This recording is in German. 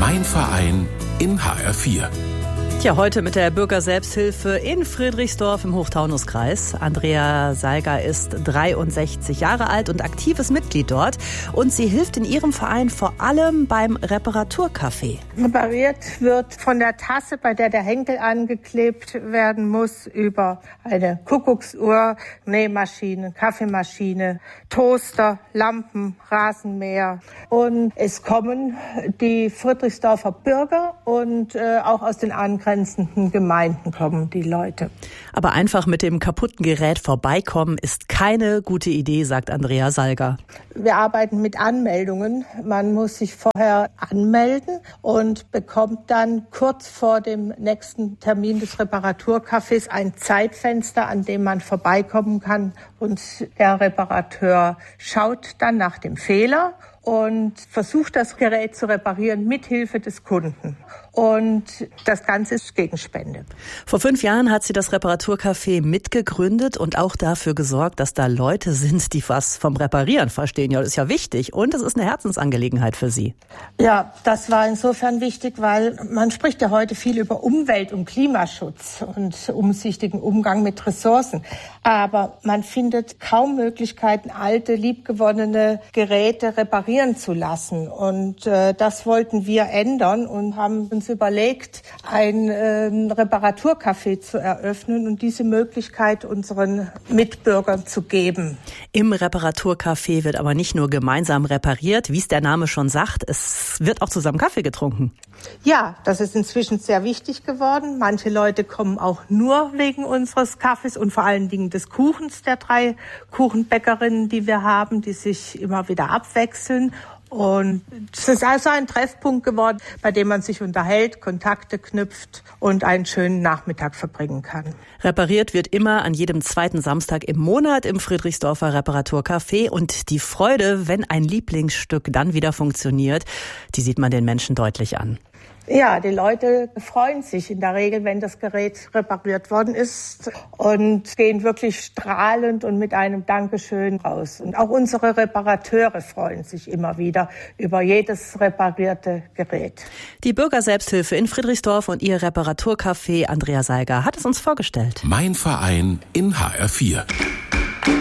Mein Verein in HR4. Ja, heute mit der Bürgerselbsthilfe in Friedrichsdorf im Hochtaunuskreis. Andrea Salger ist 63 Jahre alt und aktives Mitglied dort. Und sie hilft in ihrem Verein vor allem beim Reparaturcafé. Repariert wird von der Tasse, bei der der Henkel angeklebt werden muss, über eine Kuckucksuhr, Nähmaschine, Kaffeemaschine, Toaster, Lampen, Rasenmäher. Und es kommen die Friedrichsdorfer Bürger und auch aus den angrenzenden Gemeinden kommen die Leute. Aber einfach mit dem kaputten Gerät vorbeikommen ist keine gute Idee, sagt Andrea Salger. Wir arbeiten mit Anmeldungen. Man muss sich vorher anmelden und bekommt dann kurz vor dem nächsten Termin des Reparaturcafés ein Zeitfenster, an dem man vorbeikommen kann. Und der Reparateur schaut dann nach dem Fehler und versucht, das Gerät zu reparieren mit Hilfe des Kunden. Und das Ganze ist gegen Spende. Vor 5 Jahren hat sie das Reparaturcafé mitgegründet und auch dafür gesorgt, dass da Leute sind, die was vom Reparieren verstehen. Ja, das ist ja wichtig und es ist eine Herzensangelegenheit für sie. Ja, das war insofern wichtig, weil man spricht ja heute viel über Umwelt- und Klimaschutz und umsichtigen Umgang mit Ressourcen. Aber man findet kaum Möglichkeiten, alte, liebgewonnene Geräte reparieren zu lassen. Und das wollten wir ändern und haben uns überlegt, ein Reparaturcafé zu eröffnen und diese Möglichkeit unseren Mitbürgern zu geben. Im Reparaturcafé wird aber nicht nur gemeinsam repariert, wie es der Name schon sagt, es wird auch zusammen Kaffee getrunken. Ja, das ist inzwischen sehr wichtig geworden. Manche Leute kommen auch nur wegen unseres Kaffees und vor allen Dingen des Kuchens der 3 Kuchenbäckerinnen, die wir haben, die sich immer wieder abwechseln. Und es ist also ein Treffpunkt geworden, bei dem man sich unterhält, Kontakte knüpft und einen schönen Nachmittag verbringen kann. Repariert wird immer an jedem 2. Samstag im Monat im Friedrichsdorfer Reparaturcafé. Und die Freude, wenn ein Lieblingsstück dann wieder funktioniert, die sieht man den Menschen deutlich an. Ja, die Leute freuen sich in der Regel, wenn das Gerät repariert worden ist und gehen wirklich strahlend und mit einem Dankeschön raus. Und auch unsere Reparateure freuen sich immer wieder über jedes reparierte Gerät. Die Bürgerselbsthilfe in Friedrichsdorf und ihr Reparaturcafé Andrea Salger hat es uns vorgestellt. Mein Verein in HR4.